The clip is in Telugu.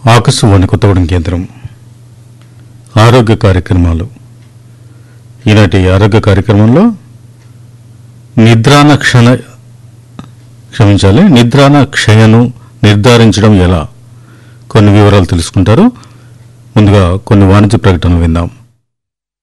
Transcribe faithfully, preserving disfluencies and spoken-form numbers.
ఆకాశవాణి కొత్తగూడెం కేంద్రం ఆరోగ్య కార్యక్రమాలు. ఈనాటి ఆరోగ్య కార్యక్రమంలో నిద్రాణ క్షణ క్షమించాలి నిద్రాణ క్షయను నిర్ధారించడం ఎలా, కొన్ని వివరాలు తెలుసుకుంటారు. ముందుగా కొన్ని వాణిజ్య ప్రకటనలు విందాం.